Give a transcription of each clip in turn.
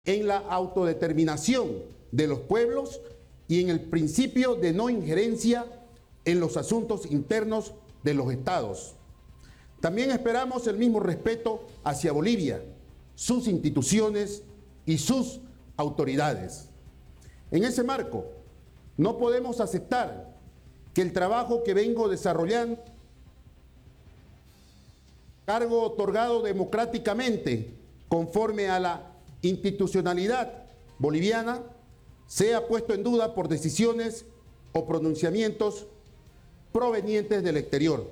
en la autodeterminación de los pueblos y en el principio de no injerencia en los asuntos internos de los estados. También esperamos el mismo respeto hacia Bolivia, sus instituciones y sus autoridades. En ese marco, no podemos aceptar que el trabajo que vengo desarrollando, cargo otorgado democráticamente conforme a la institucionalidad boliviana, sea puesto en duda por decisiones o pronunciamientos provenientes del exterior.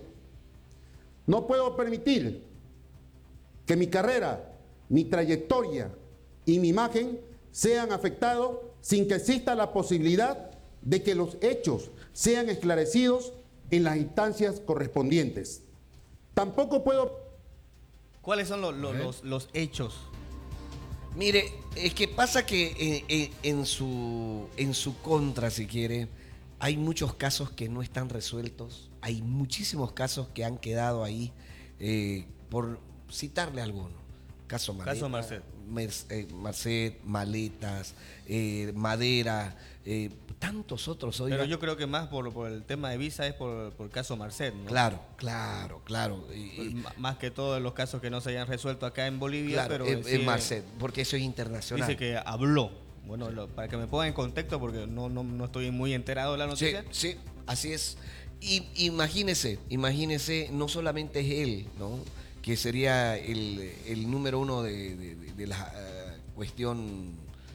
No puedo permitir que mi carrera, mi trayectoria y mi imagen sean afectados sin que exista la posibilidad de que los hechos sean esclarecidos en las instancias correspondientes. Tampoco puedo... ¿Cuáles son los hechos? Mire, es que pasa que en su contra, si quiere, hay muchos casos que no están resueltos, hay muchísimos casos que han quedado ahí, por citarle alguno. Caso Marcet. Marcet, Maletas, Madera, tantos otros. Oiga. Pero yo creo que más por el tema de visa es por el caso Marcet, ¿no? Claro. Más que todos los casos que no se hayan resuelto acá en Bolivia, claro, pero es Marcet, porque eso es internacional. Dice que habló. Bueno, para que me ponga en contexto, porque no estoy muy enterado de la noticia. Sí, así es. Y imagínese, no solamente es él, ¿no? Que sería el número uno de la cuestión,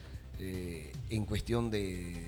en cuestión de,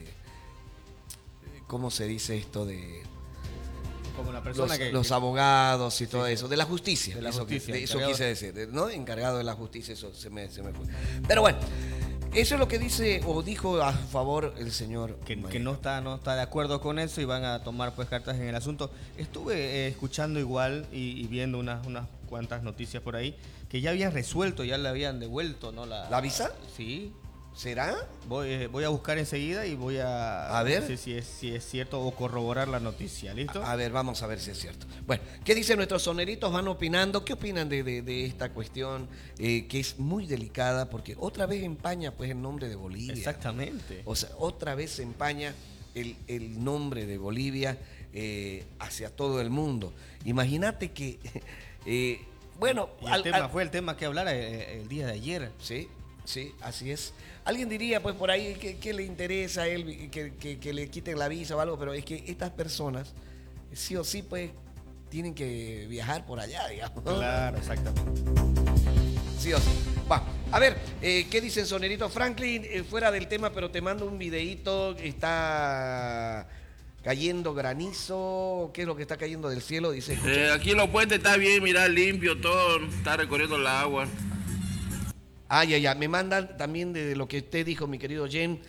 ¿cómo se dice esto? De como la persona los abogados y todo eso, de la justicia. De la justicia. Eso quise decir, ¿no? Encargado de la justicia, eso se me fue. Pero bueno, eso es lo que dice o dijo a favor el señor. Que no está de acuerdo con eso y van a tomar pues cartas en el asunto. Estuve escuchando igual y viendo unas cuantas noticias por ahí que ya habían resuelto, ya le habían devuelto, ¿no? ¿La visa? Sí. ¿Será? Voy a buscar enseguida y voy a ver si es cierto o corroborar la noticia. ¿Listo? A ver, vamos a ver si es cierto. Bueno, ¿qué dicen nuestros soneritos? ¿Van opinando? ¿Qué opinan de esta cuestión que es muy delicada? Porque otra vez empaña pues el nombre de Bolivia. Exactamente. O sea, otra vez se empaña el nombre de Bolivia hacia todo el mundo. Imagínate que, bueno... Fue el tema que hablara el día de ayer. Sí, así es. Alguien diría, pues por ahí, que le interesa a él que le quiten la visa o algo, pero es que estas personas, sí o sí, pues, tienen que viajar por allá, digamos. Claro, exactamente. Sí o sí. Va, a ver, ¿qué dicen Sonerito? Franklin, fuera del tema, pero te mando un videíto, está cayendo granizo, ¿qué es lo que está cayendo del cielo? Dice. Aquí los puentes está bien, mira, limpio todo, está recorriendo el agua. Ya. Me mandan también de lo que usted dijo, mi querido Jem,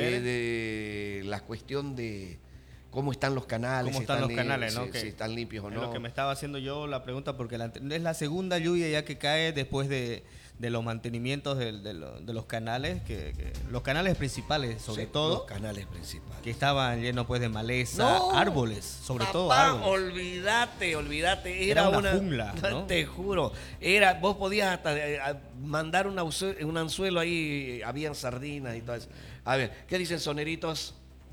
de la cuestión de cómo están los canales. ¿Cómo están los canales, no? Si están limpios o no. Es lo que me estaba haciendo yo la pregunta, porque es la segunda lluvia ya que cae después de los mantenimientos de los canales, que los canales principales, sobre todo. Los canales principales. Que estaban llenos pues de maleza, árboles, sobre todo árboles. Olvídate. Era una jungla, ¿no? Te juro. Vos podías hasta mandar un anzuelo ahí, habían sardinas y todo eso. A ver, ¿qué dicen soneritos?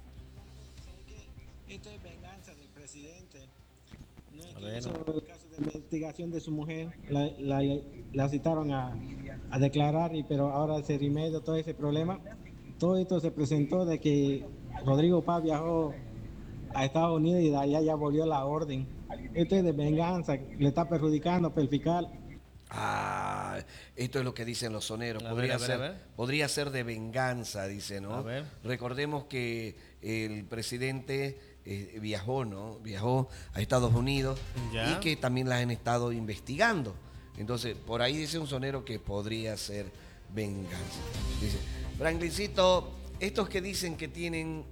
Esto es venganza del presidente. No es que hizo el caso de investigación de su mujer, la citaron a declarar, pero ahora se remedia todo ese problema. Todo esto se presentó de que Rodrigo Paz viajó a Estados Unidos y de allá ya volvió la orden. Esto es de venganza, le está perjudicando al fiscal. Esto es lo que dicen los soneros. Podría ser de venganza, dice, ¿no? A ver. Recordemos que el presidente viajó, ¿no? Viajó a Estados Unidos y que también la han estado investigando. Entonces, por ahí dice un sonero que podría ser venganza. Dice, Franklincito, estos que dicen que tienen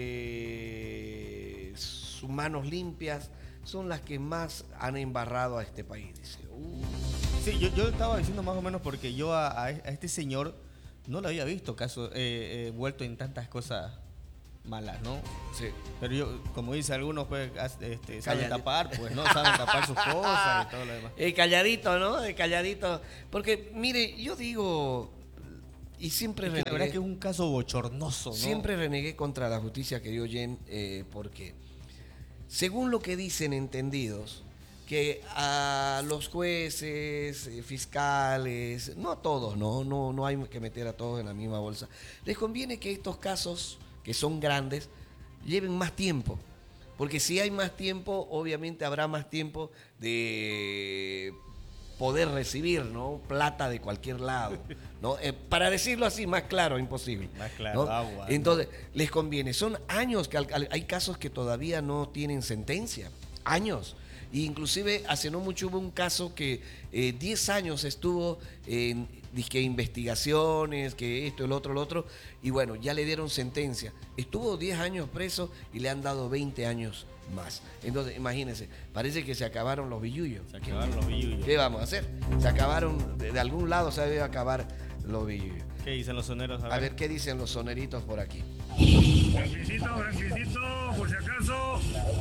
sus manos limpias son las que más han embarrado a este país, dice. Sí, yo estaba diciendo más o menos porque yo a este señor no lo había visto vuelto en tantas cosas malas, ¿no? Sí. Pero yo, como dice algunos, pues, saben tapar, pues, ¿no? Saben tapar sus cosas y todo lo demás. Calladito, ¿no? Calladito. Porque, mire, yo digo, Y siempre La verdad que es un caso bochornoso, ¿no? Siempre renegué contra la justicia, querido Jen, porque según lo que dicen entendidos, que a los jueces, fiscales, no a todos, no hay que meter a todos en la misma bolsa, les conviene que estos casos, que son grandes, lleven más tiempo. Porque si hay más tiempo, obviamente habrá más tiempo de poder recibir, ¿no?, plata de cualquier lado, ¿no? Para decirlo así, más claro, imposible. Más claro, ¿no? agua. Entonces, les conviene. Son años que hay casos que todavía no tienen sentencia. Años. E inclusive hace no mucho hubo un caso que 10 años estuvo en dizque investigaciones, que esto, el otro, y bueno, ya le dieron sentencia. Estuvo 10 años preso y le han dado 20 años más. Entonces, imagínense, parece que se acabaron los billullos. ¿Qué vamos a hacer? Se acabaron, de algún lado se debe acabar los billullos. ¿Qué dicen los soneros? A ver qué dicen los soneritos por aquí. Francisito, por si acaso,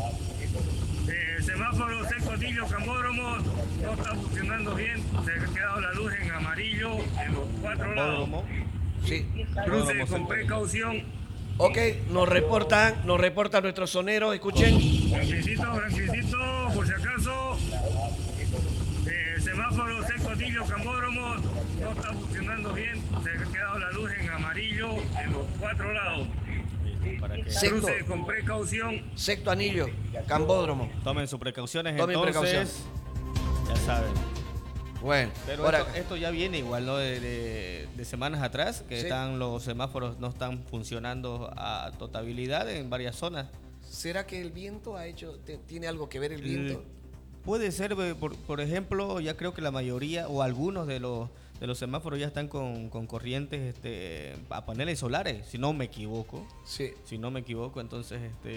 semáforo Sexto Anillo, Cambódromo, no está funcionando bien, se ha quedado la luz en amarillo en los 4 lados. Sí. Cruce con precaución. Ok, nos reportan nuestros soneros, escuchen. Francisito, por si acaso, semáforo Sexto Anillo, Cambódromo, no está funcionando bien, se ha quedado la luz en amarillo en los 4 lados. Cruce con precaución. Sexto Anillo, Cambódromo. Tomen sus precauciones, Tomen entonces. Ya saben. Bueno, pero esto ya viene igual, ¿no? De semanas atrás, que sí, los semáforos no están funcionando a totalidad en varias zonas. ¿Será que el viento tiene algo que ver el viento? Puede ser, por ejemplo, ya creo que la mayoría o algunos de los semáforos ya están con corrientes a paneles solares, si no me equivoco. Sí. Si no me equivoco, entonces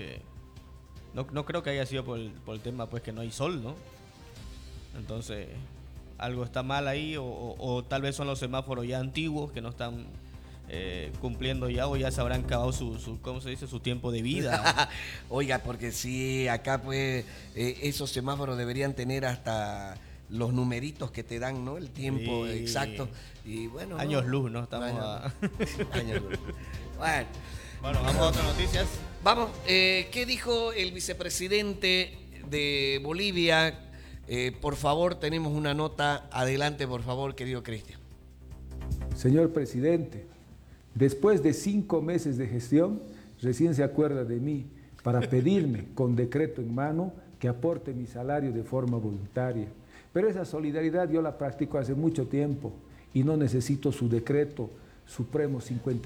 no creo que haya sido por el tema pues que no hay sol, ¿no? Entonces algo está mal ahí o tal vez son los semáforos ya antiguos que no están cumpliendo ya o ya se habrán acabado su ¿cómo se dice? Su tiempo de vida. Oiga, porque sí, acá pues esos semáforos deberían tener hasta los numeritos que te dan, ¿no? El tiempo exacto. Y bueno, años luz, ¿no? Estamos años luz. Bueno, vamos a otras noticias. Vamos, ¿qué dijo el vicepresidente de Bolivia? Por favor, tenemos una nota. Adelante, por favor, querido Cristian. Señor presidente, después de 5 meses de gestión, recién se acuerda de mí para pedirme con decreto en mano que aporte mi salario de forma voluntaria. Pero esa solidaridad yo la practico hace mucho tiempo y no necesito su decreto supremo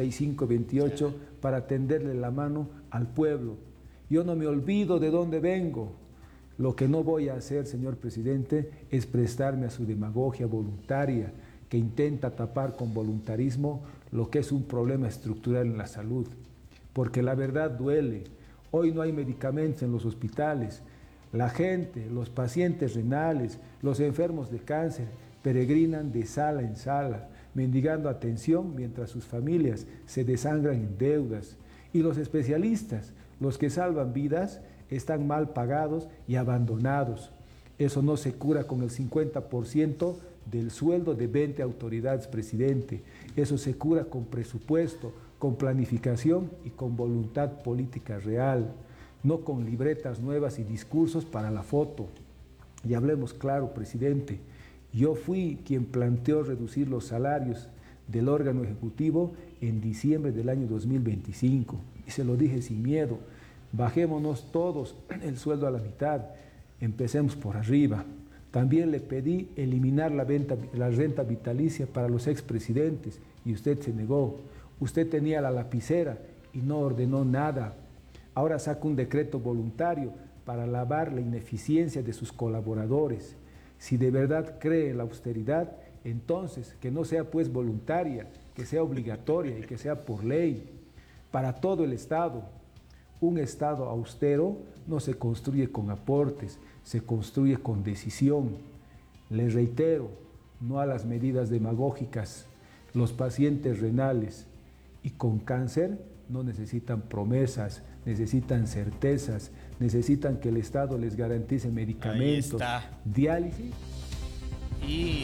5528 para tenderle la mano al pueblo. Yo no me olvido de dónde vengo. Lo que no voy a hacer, señor presidente, es prestarme a su demagogia voluntaria que intenta tapar con voluntarismo lo que es un problema estructural en la salud. Porque la verdad duele. Hoy no hay medicamentos en los hospitales. La gente, los pacientes renales, los enfermos de cáncer, peregrinan de sala en sala, mendigando atención mientras sus familias se desangran en deudas. Y los especialistas, los que salvan vidas, están mal pagados y abandonados. Eso no se cura con el 50% del sueldo de 20 autoridades, presidente. Eso se cura con presupuesto, con planificación y con voluntad política real, no con libretas nuevas y discursos para la foto. Y hablemos claro, presidente, yo fui quien planteó reducir los salarios del órgano ejecutivo en diciembre del año 2025 y se lo dije sin miedo. Bajémonos todos el sueldo a la mitad, empecemos por arriba. También le pedí eliminar la renta vitalicia para los expresidentes y usted se negó. Usted tenía la lapicera y no ordenó nada. Ahora saca un decreto voluntario para lavar la ineficiencia de sus colaboradores. Si de verdad cree en la austeridad, entonces que no sea pues voluntaria, que sea obligatoria y que sea por ley para todo el Estado. Un Estado austero no se construye con aportes, se construye con decisión. Les reitero, no a las medidas demagógicas. Los pacientes renales y con cáncer no necesitan promesas, necesitan certezas, necesitan que el Estado les garantice medicamentos, diálisis. Y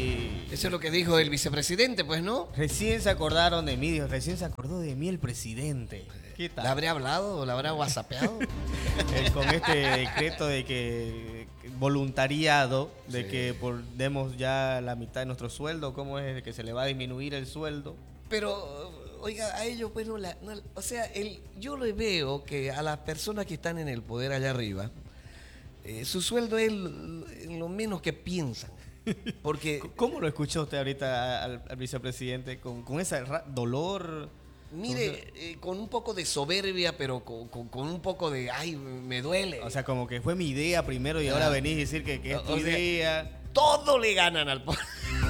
Eso es lo que dijo el vicepresidente, pues, ¿no? Recién se acordaron de mí, dijo, recién se acordó de mí el presidente. ¿Qué tal? ¿Le habrá hablado o le habrá whatsappeado? Con este decreto de que voluntariado, de Sí. que demos ya la mitad de nuestro sueldo, ¿cómo es que se le va a disminuir el sueldo? Pero, oiga, a ellos, pues, o sea, yo le veo que a las personas que están en el poder allá arriba, su sueldo es lo menos que piensan. Porque, ¿Cómo lo escuchó usted ahorita al vicepresidente? ¿Con ese dolor? mire, con un poco de soberbia, pero con un poco de, ay, me duele. O sea, como que fue mi idea primero y ahora venís a decir que es tu O sea, idea. todo le ganan al poder.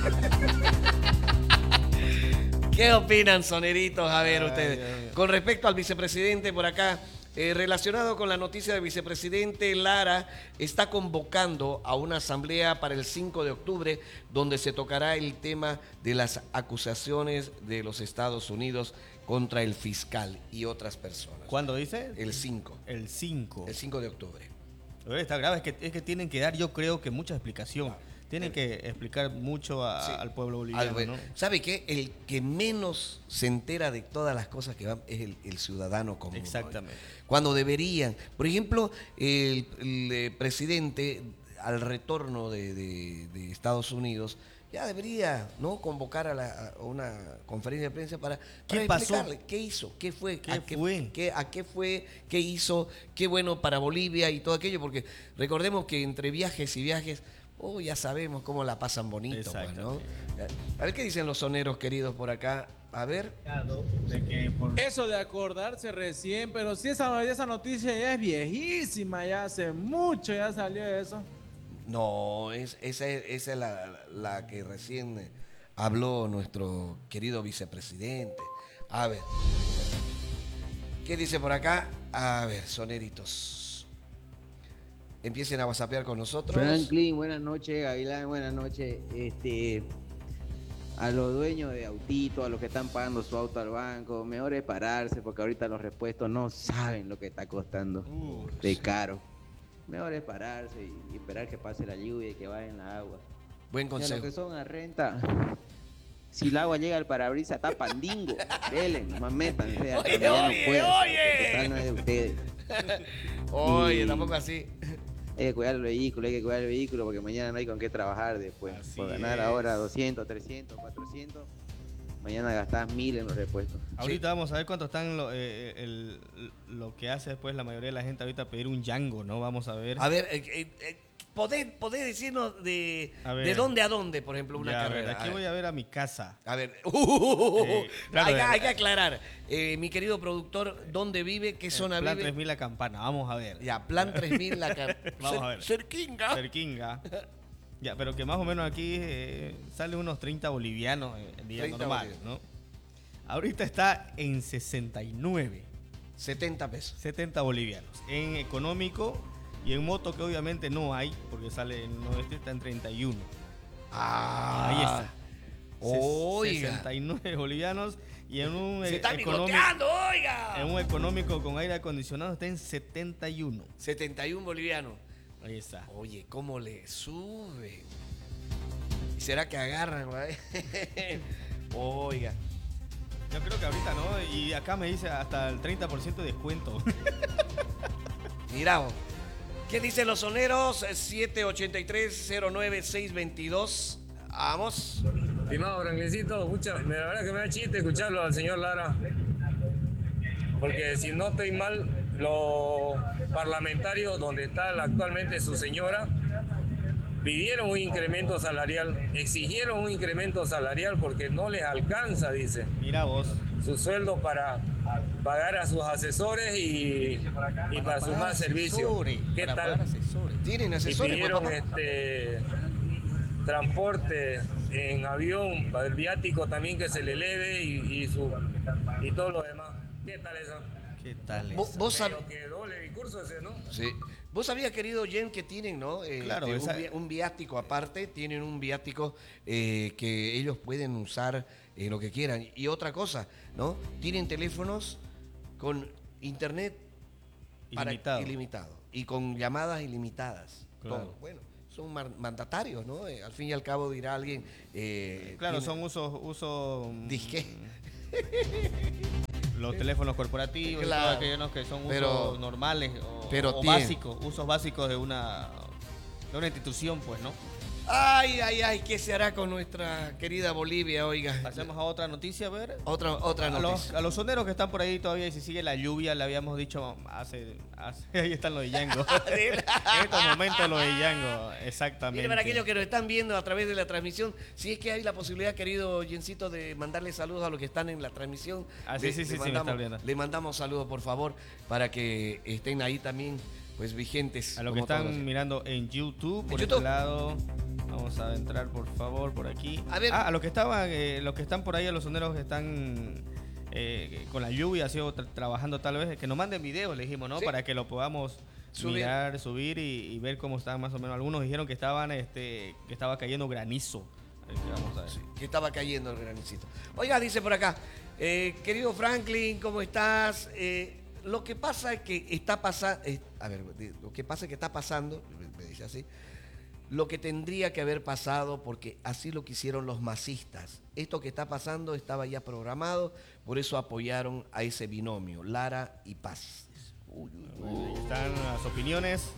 ¿Qué opinan, soneritos? A ver, Ay, ustedes. Dios mío. Con respecto al vicepresidente por acá, relacionado con la noticia del vicepresidente, Lara está convocando a una asamblea para el 5 de octubre, donde se tocará el tema de las acusaciones de los Estados Unidos contra el fiscal y otras personas. ¿Cuándo dice? El 5. El 5. El 5 de octubre. Está grave, es que tienen que dar, yo creo que mucha explicación. Tienen que explicar mucho Sí. al pueblo boliviano, ¿no? ¿Sabe qué? El que menos se entera de todas las cosas que van es el ciudadano común. Exactamente. ¿No? Cuando deberían. Por ejemplo, el presidente, al retorno de Estados Unidos, ya debería, ¿no?, convocar a una conferencia de prensa para explicarle qué hizo, qué fue, ¿Qué fue? a qué fue, qué hizo, qué bueno para Bolivia y todo aquello, porque recordemos que entre viajes y viajes, ya sabemos cómo la pasan bonito, pues, ¿no? A ver qué dicen los soneros queridos por acá. A ver. Eso de acordarse recién, pero si esa noticia ya es viejísima, ya hace mucho ya salió eso. No, esa es la que recién habló nuestro querido vicepresidente. A ver. ¿Qué dice por acá? A ver, soneritos. Empiecen a whatsappear con nosotros. Franklin, buenas noches. Gavilán, buenas noches. A los dueños de autitos, a los que están pagando su auto al banco, mejor es pararse porque ahorita los repuestos no saben lo que está costando de caro. Mejor es pararse y esperar que pase la lluvia y que vaya en la agua. Buen Y a consejo. los que son a renta, si el agua llega al parabrisas, está pandingo. Dele, nomás métanse. hasta donde ya no puedan, porque total no es de ustedes. Oye, Y- tampoco así. Hay que cuidar el vehículo, porque mañana no hay con qué trabajar después. Así Por ganar es. ahora 200, 300, 400, mañana gastás 1000 en los repuestos. Ahorita vamos a ver cuánto están lo que hace después la mayoría de la gente ahorita pedir un Django, ¿no? Vamos a ver. A ver, ¿podés decirnos de dónde a dónde, por ejemplo, una Ya, a ver, carrera? aquí voy a ver a mi casa. A ver, claro, hay que aclarar. Mi querido productor, ¿dónde vive? ¿Qué zona Plan vive? 3000 La Campana, vamos a ver. Ya, Plan 3000 Vamos a ver. Cerquinga. Cerquinga. Ya, pero que más o menos aquí sale unos 30 bolivianos en día 30 normal, bolivianos. ¿no? Ahorita está en 69, 70 pesos. 70 bolivianos. En económico y en moto, que obviamente no hay, porque sale en nordeste, está en 31. Ahí está. Oiga. 69 bolivianos y en un Se está económico, bigoteando, oiga. en un económico con aire acondicionado está en 71. 71 bolivianos. Ahí está. Oye, ¿cómo le sube? ¿Y será que agarran? Oiga. Yo creo que ahorita no, y acá me dice hasta el 30% de descuento. Mira vos. ¿Qué dicen los soneros? 783-09-622. Vamos. Estimado Franklincito, la verdad que me da chiste escucharlo al señor Lara. Porque si no estoy mal, los parlamentarios donde está actualmente su señora pidieron un incremento salarial, exigieron un incremento salarial porque no les alcanza, dice, Mira vos. su sueldo para pagar a sus asesores y para sus más servicios. ¿Qué tal? ¿Tienen Y asesores? pidieron papá? transporte en avión, para el viático también que se le eleve y todo lo demás. ¿Qué tal eso? ¿Qué tal ¿Vos Pero que doble discurso ese, ¿no? Sí. Vos sabías, querido Jen, que tienen, ¿no? Claro, un viático aparte, tienen un viático que ellos pueden usar lo que quieran. Y otra cosa, ¿no? Tienen teléfonos con internet Ilimitado. ilimitado y con llamadas ilimitadas. Claro. Todo. Bueno, son mandatarios, ¿no? Al fin y al cabo dirá alguien... claro, son uso ¿disque? Los teléfonos corporativos, claro, y todo aquello, ¿no? Que son usos normales o básicos, usos básicos de una institución, pues, ¿no? Ay, ¿qué se hará con nuestra querida Bolivia, oiga? Pasemos a otra noticia, a ver. Otra noticia. A los soneros que están por ahí todavía, y si sigue la lluvia, le habíamos dicho ahí están los de Yango. En estos momentos los de Yango, exactamente. Mire, para aquellos que nos están viendo a través de la transmisión, si es que hay la posibilidad, querido Jencito, de mandarle saludos a los que están en la transmisión. Sí, me está viendo. Le mandamos saludos, por favor, para que estén ahí también, pues, vigentes. A los que están mirando en YouTube, por este lado. Vamos a entrar, por favor, por aquí. A ver. A los que están por ahí, a los soneros que están con la lluvia, trabajando tal vez, que nos manden videos, le dijimos, ¿no? ¿Sí? Para que lo podamos mirar, subir y ver cómo están más o menos. Algunos dijeron que estaba cayendo granizo. Vamos a ver. Sí, que estaba cayendo el granicito. Oiga, dice por acá, querido Franklin, ¿cómo estás? Lo que pasa es que está pasando, me dice así, lo que tendría que haber pasado, porque así lo quisieron los masistas. Esto que está pasando estaba ya programado, por eso apoyaron a ese binomio, Lara y Paz. Ahí están las opiniones.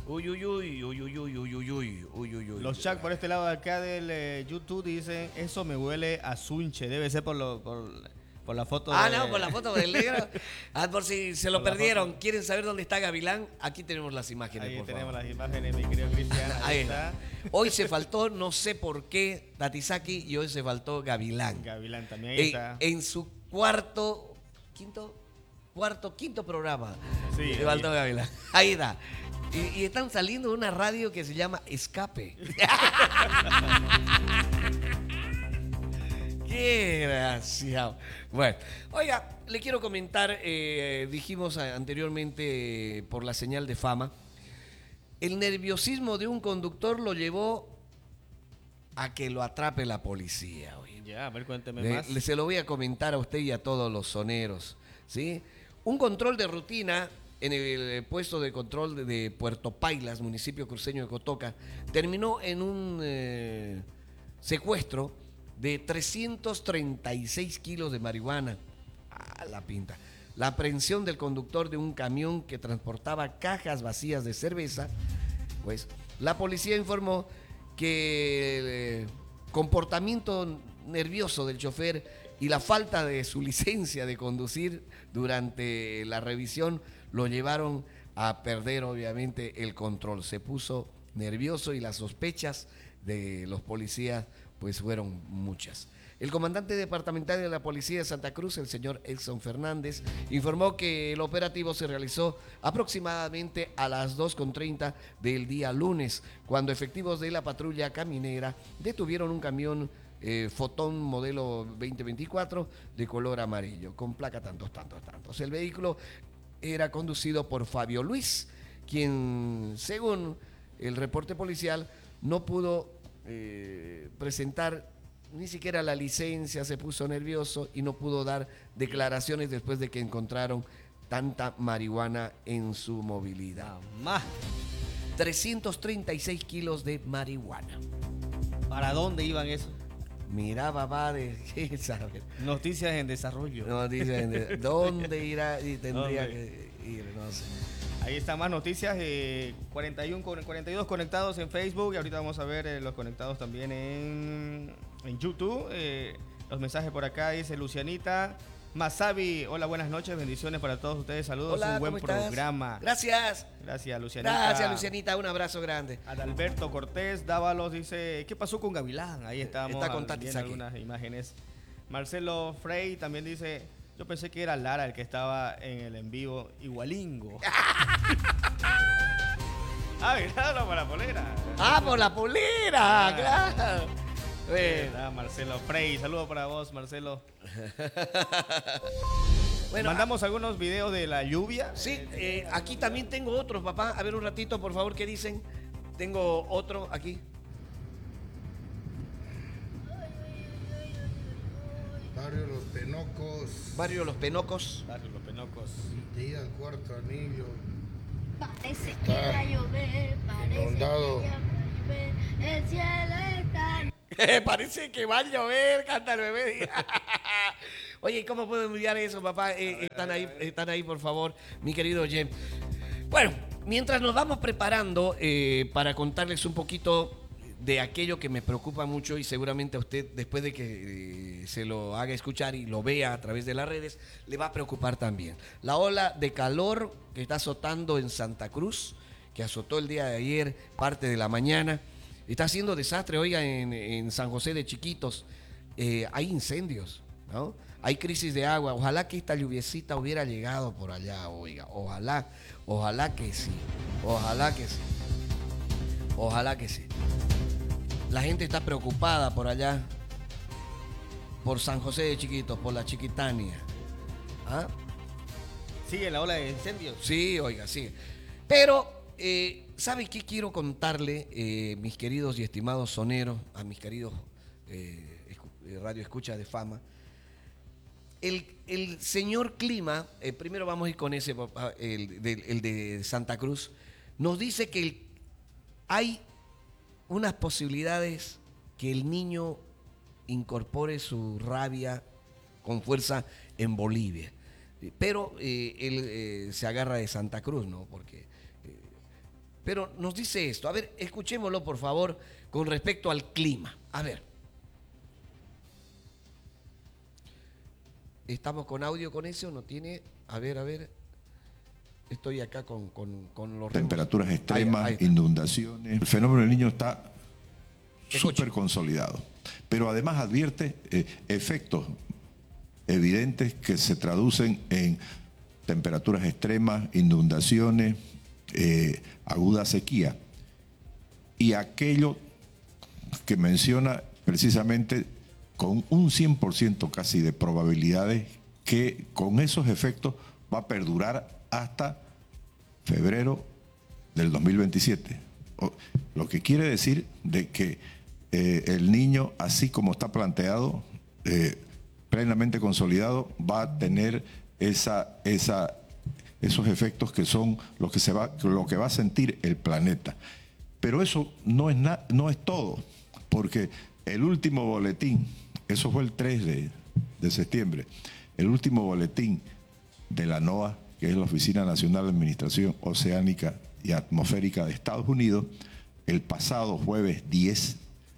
Los chats por este lado de acá del YouTube dicen, eso me huele a sunche, debe ser por la foto. No, por la foto del negro. Por si se lo perdieron, quieren saber dónde está Gavilán, aquí tenemos las imágenes. Ahí tenemos las imágenes, mi querido Cristian. Ahí está. Hoy se faltó, no sé por qué, Tatizaki, y hoy se faltó Gavilán. Gavilán también ahí está. En su quinto programa. Sí, se faltó Gavilán. Ahí está. Y están saliendo de una radio que se llama Escape. Qué desgraciado. Bueno, oiga, le quiero comentar, dijimos anteriormente por la señal de fama, el nerviosismo de un conductor lo llevó a que lo atrape la policía. Oye. Ya, a ver, cuénteme más. Se lo voy a comentar a usted y a todos los soneros, ¿sí? Un control de rutina en el puesto de control de Puerto Pailas, municipio cruceño de Cotoca, terminó en un secuestro de 336 kilos de marihuana. La pinta. La aprehensión del conductor de un camión que transportaba cajas vacías de cerveza, pues la policía informó que el comportamiento nervioso del chofer y la falta de su licencia de conducir durante la revisión lo llevaron a perder obviamente el control. Se puso nervioso y las sospechas de los policías pues fueron muchas. El comandante departamental de la Policía de Santa Cruz, el señor Edson Fernández, informó que el operativo se realizó aproximadamente a las 2:30 del día lunes, cuando efectivos de la patrulla caminera detuvieron un camión Fotón modelo 2024 de color amarillo, con placa tantos. El vehículo era conducido por Fabio Luis, quien, según el reporte policial, no pudo presentar ni siquiera la licencia, se puso nervioso y no pudo dar declaraciones después de que encontraron tanta marihuana en su movilidad. Más 336 kilos de marihuana. ¿Para dónde iban eso? Mira, papá, de saber. Noticias en desarrollo. ¿Dónde irá y tendría que ir? No sé. Ahí están más noticias, 42 conectados en Facebook y ahorita vamos a ver los conectados también en YouTube. Los mensajes por acá, dice Lucianita Masabi, hola, buenas noches, bendiciones para todos ustedes, saludos, hola, un buen programa. Gracias. Gracias, Lucianita. Gracias, Lucianita, un abrazo grande. Adalberto Cortés Dávalos dice, ¿qué pasó con Gavilán? Ahí estábamos viendo algunas imágenes. Marcelo Frey también dice, yo pensé que era Lara el que estaba en el en vivo, igualingo. Mirá, por la polera. Por la polera, claro. Marcelo Frey, saludos para vos, Marcelo. Bueno, mandamos algunos videos de la lluvia. Sí, aquí también tengo otros, papá. A ver un ratito, por favor, ¿qué dicen? Tengo otro aquí. Barrio Los Penocos. Barrio Los Penocos. Barrio Los Penocos. De ir al cuarto anillo. Parece que va a llover, parece inundado. que llover, el cielo está... Parece que va a llover, canta el bebé. Oye, ¿cómo puedo enviar eso, papá? Están ahí, por favor, mi querido Jen. Bueno, mientras nos vamos preparando para contarles un poquito de aquello que me preocupa mucho y seguramente a usted, después de que se lo haga escuchar y lo vea a través de las redes, le va a preocupar también. La ola de calor que está azotando en Santa Cruz, que azotó el día de ayer, parte de la mañana, está haciendo desastre, oiga, en San José de Chiquitos. Hay incendios, ¿no? Hay crisis de agua. Ojalá que esta lluviecita hubiera llegado por allá, oiga. Ojalá que sí. Ojalá que sí. Ojalá que sí. La gente está preocupada por allá, por San José de Chiquitos, por la Chiquitania. ¿Ah? ¿Sigue la ola de incendios? Sí, oiga, sigue. Pero, ¿sabe qué quiero contarle, mis queridos y estimados soneros, a mis queridos radio escucha de fama? El señor Clima, primero vamos a ir con ese, el de Santa Cruz, nos dice que hay unas posibilidades que el niño incorpore su rabia con fuerza en Bolivia. Pero él se agarra de Santa Cruz, ¿no? Pero nos dice esto. A ver, escuchémoslo, por favor, con respecto al clima. A ver. ¿Estamos con audio con eso? ¿No tiene? A ver. Estoy acá con los... Temperaturas extremas, inundaciones. El fenómeno del niño está súper consolidado. Pero además advierte efectos evidentes que se traducen en temperaturas extremas, inundaciones, aguda sequía. Y aquello que menciona precisamente con un 100% casi de probabilidades que con esos efectos va a perdurar hasta febrero del 2027. Lo que quiere decir de que el niño, así como está planteado, plenamente consolidado, va a tener esos efectos que son lo que va a sentir el planeta. Pero eso no es todo, porque el último boletín, eso fue el 3 de septiembre, el último boletín de la NOAA, que es la Oficina Nacional de Administración Oceánica y Atmosférica de Estados Unidos, el pasado jueves 10,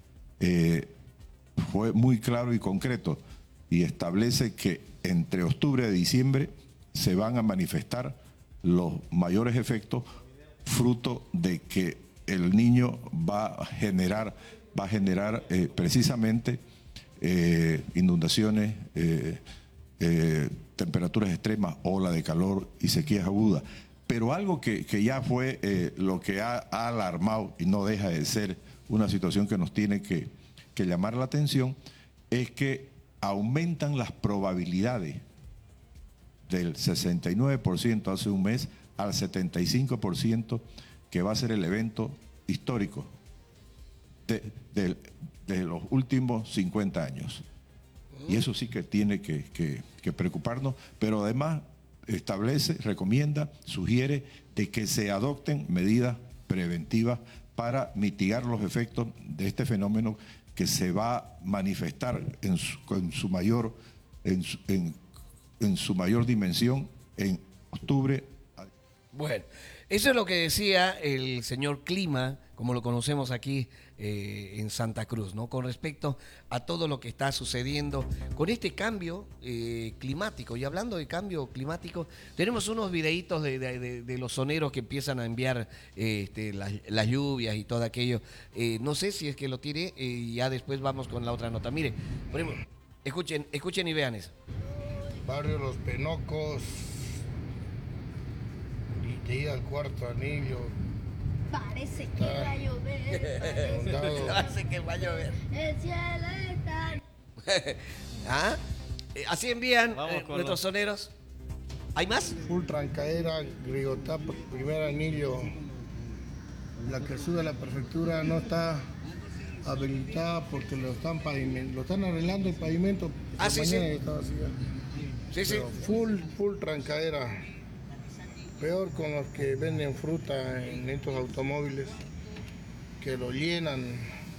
fue muy claro y concreto y establece que entre octubre y diciembre se van a manifestar los mayores efectos fruto de que el niño va a generar precisamente inundaciones, temperaturas extremas, ola de calor y sequías agudas. Pero algo que ya fue lo que ha alarmado y no deja de ser una situación que nos tiene que llamar la atención, es que aumentan las probabilidades del 69% hace un mes al 75% que va a ser el evento histórico de los últimos 50 años. Y eso sí que tiene que preocuparnos, pero además establece, recomienda, sugiere de que se adopten medidas preventivas para mitigar los efectos de este fenómeno que se va a manifestar en su mayor dimensión en octubre. Bueno, eso es lo que decía el señor Clima, como lo conocemos aquí en Santa Cruz, ¿no? Con respecto a todo lo que está sucediendo con este cambio climático. Y hablando de cambio climático, tenemos unos videitos de los soneros que empiezan a enviar las lluvias y todo aquello. No sé si es que lo tiene y ya después vamos con la otra nota. Mire, escuchen y vean eso. Barrio Los Penocos, de ida al cuarto anillo. Parece que va a llover. Parece que va a llover. El cielo está... ¿Ah? Así envían nuestros soneros. ¿Hay más? Full Trancaera, Grigotá, primer anillo. La que sube a la prefectura no está habilitada porque lo están arreglando el pavimento. Sí. Estaba así, sí. Full Trancaera. Peor con los que venden fruta en estos automóviles. que lo llenan,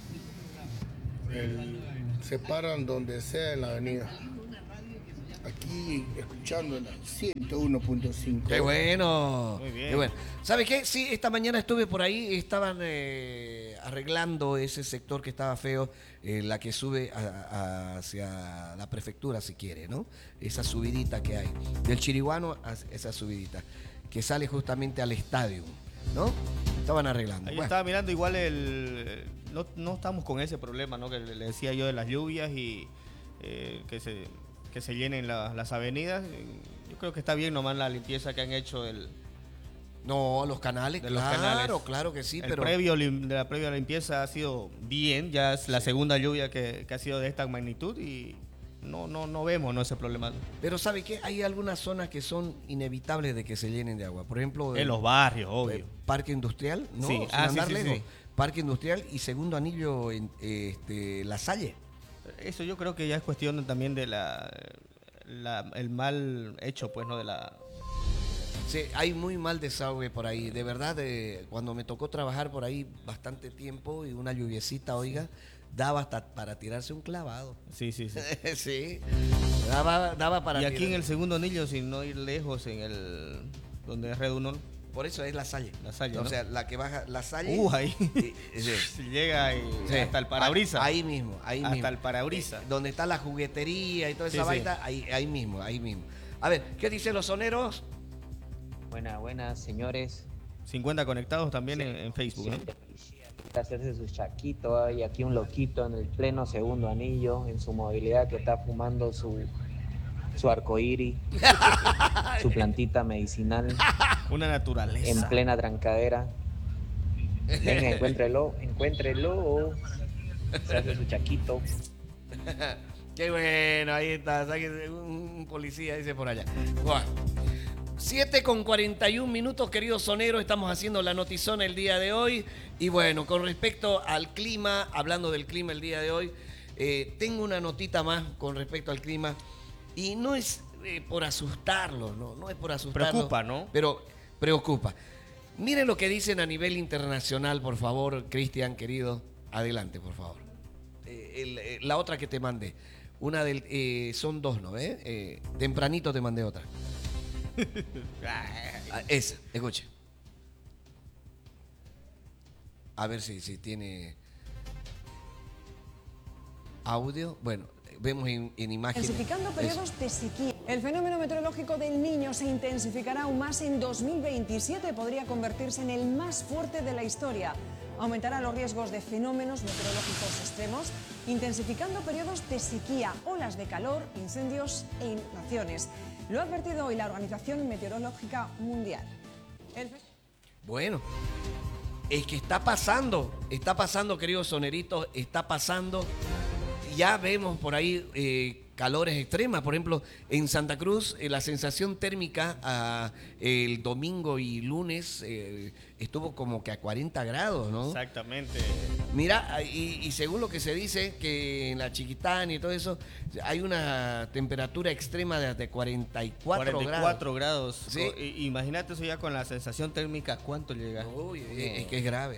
se paran donde sea en la avenida. Aquí escuchando en la 101.5. ¡Qué bueno! Muy bien. Qué bueno. ¿Sabes qué? Sí, esta mañana estuve por ahí, estaban arreglando ese sector que estaba feo, la que sube hacia la prefectura, si quiere, ¿no? Esa subidita que hay. Del Chiriguano a esa subidita, que sale justamente al estadio, ¿no? Estaban arreglando. Ahí estaba mirando igual no estamos con ese problema, ¿no? Que le decía yo de las lluvias y que se llenen las avenidas. Yo creo que está bien nomás la limpieza que han hecho los canales, claro que sí, pero la previa limpieza ha sido bien, ya es la segunda lluvia que ha sido de esta magnitud y no vemos ese problema. Pero ¿sabe qué? Hay algunas zonas que son inevitables de que se llenen de agua. Por ejemplo, en los barrios, obvio. Parque Industrial, ¿no? Sí, sí. Parque Industrial y segundo anillo en La Salle. Eso yo creo que ya es cuestión también de el mal hecho, pues, ¿no? Sí, hay muy mal desagüe por ahí. De verdad, cuando me tocó trabajar por ahí bastante tiempo y una lluviecita, oiga, daba hasta para tirarse un clavado. Sí. Sí, daba para y aquí tirar. en el segundo anillo, sin no ir lejos, donde es Red Uno. Por eso es La Salle. La Salle, ¿no? O sea, la que baja La Salle. Ahí. Sí. Llega hasta el parabrisas. Ahí mismo. Hasta el parabrisas. Donde está la juguetería y toda esa vaina, ahí mismo. A ver, ¿qué dicen los soneros? Buenas, señores. 50 conectados también en Facebook, ¿no? Hacerse su chaquito. Hay aquí un loquito en el pleno segundo anillo, en su movilidad, que está fumando su arcoíris, su plantita medicinal. Una naturaleza. En plena trancadera. Venga, encuéntrelo. Se hace su chaquito. Qué bueno, ahí está. Un policía dice por allá. Bueno. 7:41, queridos soneros, estamos haciendo la notizona el día de hoy. Y bueno, con respecto al clima, hablando del clima el día de hoy, tengo una notita más con respecto al clima. Y no es por asustarlos, no es por asustarlos. Preocupa, ¿no? Pero preocupa. Miren lo que dicen a nivel internacional, por favor, Cristian, querido. Adelante, por favor. La otra que te mandé. Son dos, ¿no? Tempranito te mandé otra. Esa, escuche. A ver si tiene audio. Bueno, vemos en imágenes. Intensificando periodos de sequía. El fenómeno meteorológico del Niño se intensificará aún más en 2027. Podría convertirse en el más fuerte de la historia. Aumentará los riesgos de fenómenos meteorológicos extremos, intensificando periodos de sequía, olas de calor, incendios e inundaciones. Lo ha advertido hoy la Organización Meteorológica Mundial. Bueno, es que está pasando, queridos soneritos, está pasando. Ya vemos por ahí calores extremas. Por ejemplo, en Santa Cruz, la sensación térmica el domingo y lunes estuvo como que a 40 grados, ¿no? Exactamente. Mira, y según lo que se dice, que en la Chiquitana y todo eso, hay una temperatura extrema de 44 grados. ¿Sí? Imagínate eso ya con la sensación térmica, ¿cuánto llega? Uy, es que es grave.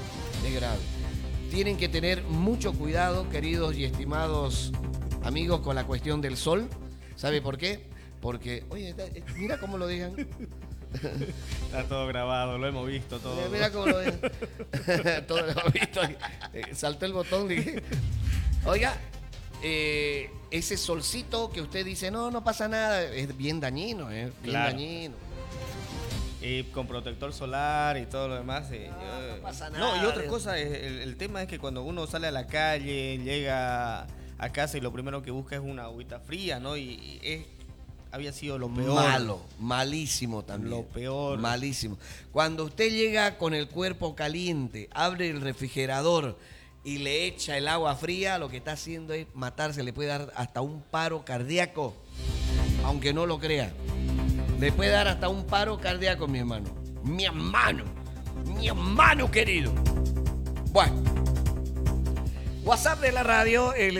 Tienen que tener mucho cuidado, queridos y estimados amigos, con la cuestión del sol. ¿Sabe por qué? Porque, oye, mira cómo lo dejan. Está todo grabado, lo hemos visto todo. Mira cómo lo dejan. Todo lo hemos visto. Saltó el botón, dije. Oiga, ese solcito que usted dice, no pasa nada, es bien dañino, bien dañino. Y con protector solar y todo lo demás. No pasa nada. No, y otra cosa, el tema es que cuando uno sale a la calle, llega a casa y lo primero que busca es una agüita fría, ¿no? Había sido lo peor. Malísimo también. Lo peor. Malísimo. Cuando usted llega con el cuerpo caliente, abre el refrigerador y le echa el agua fría, lo que está haciendo es matarse, le puede dar hasta un paro cardíaco, aunque no lo crea. Le puede dar hasta un paro cardíaco, mi hermano. Mi hermano querido. Bueno. WhatsApp de la radio, el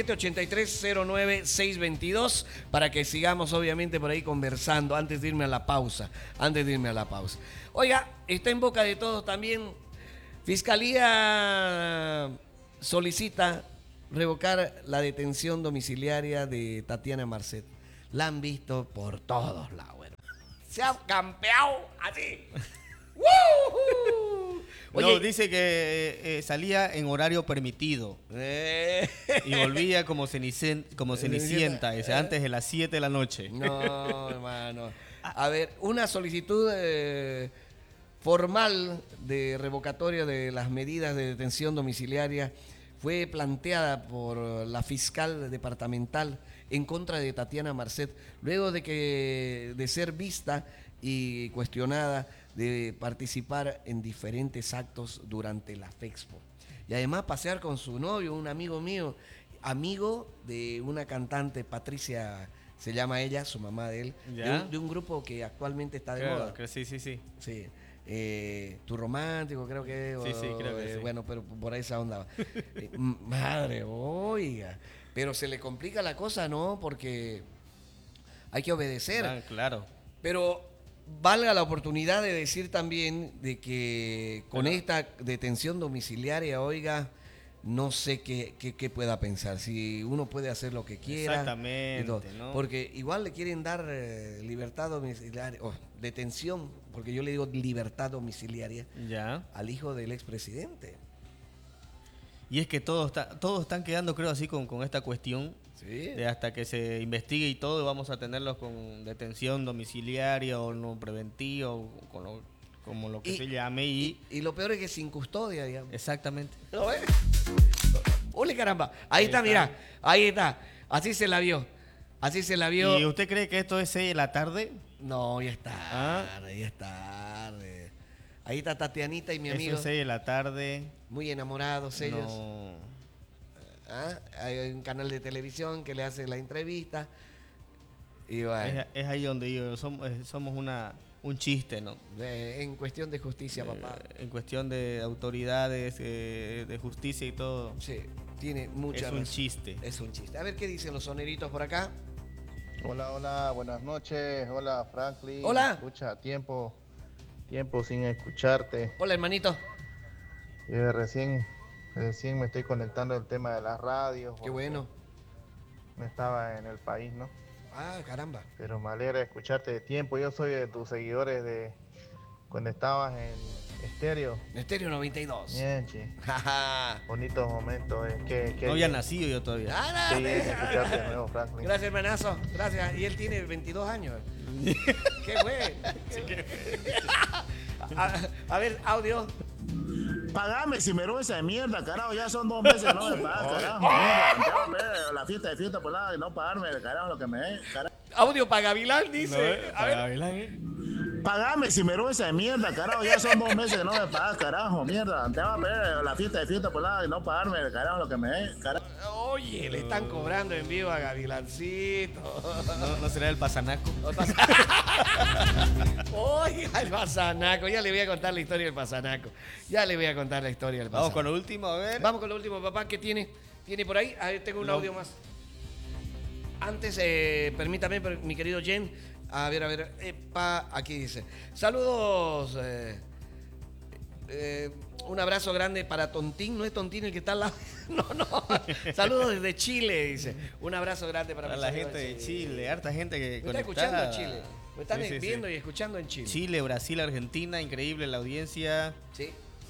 783-09-622, para que sigamos obviamente por ahí conversando antes de irme a la pausa. Oiga, está en boca de todos también Fiscalía solicita revocar la detención domiciliaria de Tatiana Marcet. La han visto por todos lados. Bueno, se ha campeado así. Oye, no, dice que salía en horario permitido y volvía como cenicienta, dice, antes de las 7 de la noche. No, hermano. A ver, una solicitud formal de revocatoria de las medidas de detención domiciliaria fue planteada por la fiscal departamental en contra de Tatiana Marcet, luego de ser vista y cuestionada de participar en diferentes actos durante la FEXPO. Y además pasear con su novio, un amigo mío, amigo de una cantante, Patricia, se llama ella, su mamá de él, de un grupo que actualmente está de moda. Sí. Tu Romántico, creo que. Sí, creo que sí. Bueno, pero por ahí esa onda. Madre, oiga. Pero se le complica la cosa, ¿no? Porque hay que obedecer. Claro. Pero valga la oportunidad de decir también de que con esta detención domiciliaria, oiga, no sé qué pueda pensar. Si uno puede hacer lo que quiera. Exactamente, ¿no? Porque igual le quieren dar libertad domiciliaria, detención, porque yo le digo libertad domiciliaria al hijo del expresidente. Y es que todos están quedando, creo, así con esta cuestión. Sí. De hasta que se investigue y todo, vamos a tenerlos con detención domiciliaria o no preventiva, o como lo que se llame. Y lo peor es que sin custodia, digamos. Exactamente. ¿Lo ves? ¡Ole, caramba! Ahí está, mira. Ahí está. Así se la vio. ¿Y usted cree que esto es 6 de la tarde? No, ya es tarde, ya es tarde. Ahí está Tatianita y mi amigo. Eso es 6 de la tarde. Muy enamorados ellos. No. Hay un canal de televisión que le hace la entrevista. Y bueno. Es ahí donde somos un chiste, ¿no? En cuestión de justicia, papá. En cuestión de autoridades, de justicia y todo. Sí, tiene mucha razón. Es un chiste. Es un chiste. A ver qué dicen los soneritos por acá. Hola, buenas noches. Hola, Franklin. Hola. Escucha, tiempo sin escucharte. Hola, hermanito. Recién me estoy conectando al tema de las radios. Qué bueno. No estaba en el país, ¿no? Ah, caramba. Pero me alegra escucharte de tiempo. Yo soy de tus seguidores de cuando estabas en Estéreo. Estéreo 92. Bien, che. Bonitos momentos. No había nacido yo todavía. Sí, escucharte de nuevo, Franklin. Gracias, hermanazo. Gracias. Y él tiene 22 años. Qué bueno. A ver, audio. Pagame si me esa de mierda, carajo, ya son 2 meses no me pagas, carajo, mierda, la fiesta por lado y no pagarme, carajo, lo que me es, carajo. Audio para Gavilán, dice. Pagame si me esa de mierda, carajo, ya son 2 meses que no me pagas, carajo, mierda, te va a ver la fiesta por lado y no pagarme, carajo, lo que me es, carajo. Oye, le están cobrando en vivo a Gavilancito. ¿No será el pasanaco? Oiga, el pasanaco. Ya le voy a contar la historia del pasanaco. Vamos con lo último, a ver. Vamos con lo último, papá. ¿Qué tiene? ¿Tiene por ahí? Ahí tengo un audio más. Antes, permítame, mi querido Jen. A ver. Aquí dice. Saludos. Un abrazo grande para Tontín. No es Tontín el que está al lado. No. Saludos desde Chile, dice. Un abrazo grande para la gente de Chile. Harta gente que me está escuchando en Chile. Me están viendo y escuchando en Chile. Chile, Brasil, Argentina. Increíble la audiencia. Sí.